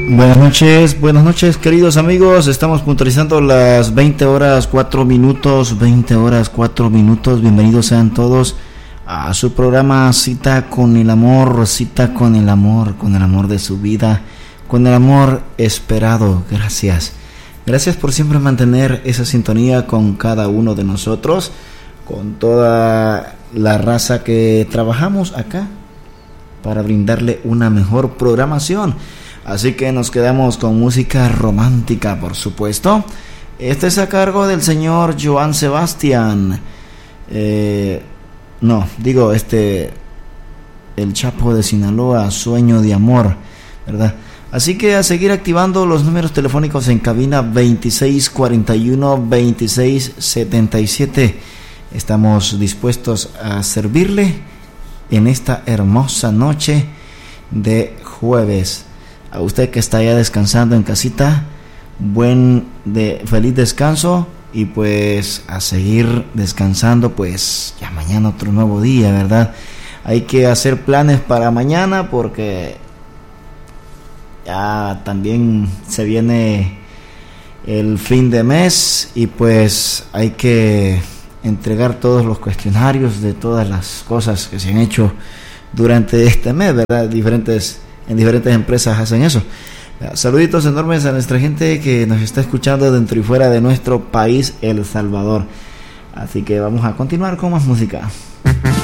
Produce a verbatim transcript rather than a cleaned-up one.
Buenas noches, buenas noches queridos amigos, estamos puntualizando las veinte horas cuatro minutos, veinte horas cuatro minutos, bienvenidos sean todos a su programa Cita con el Amor, Cita con el Amor, con el amor de su vida, con el amor esperado. Gracias, gracias por siempre mantener esa sintonía con cada uno de nosotros, con toda la raza que trabajamos acá para brindarle una mejor programación. Así que nos quedamos con música romántica, por supuesto. Este es a cargo del señor Joan Sebastián. Eh, no, digo, este, el Chapo de Sinaloa, Sueño de Amor, ¿verdad? Así que a seguir activando los números telefónicos en cabina veintiséis cuarenta y uno, veintiséis setenta y siete. Estamos dispuestos a servirle en esta hermosa noche de jueves. A usted que está ya descansando en casita, buen de feliz descanso y pues a seguir descansando, pues ya mañana otro nuevo día, ¿verdad? Hay que hacer planes para mañana porque ya también se viene el fin de mes y pues hay que entregar todos los cuestionarios de todas las cosas que se han hecho durante este mes, ¿verdad? Diferentes En diferentes empresas hacen eso. Saluditos enormes a nuestra gente que nos está escuchando dentro y fuera de nuestro país, El Salvador. Así que vamos a continuar con más música.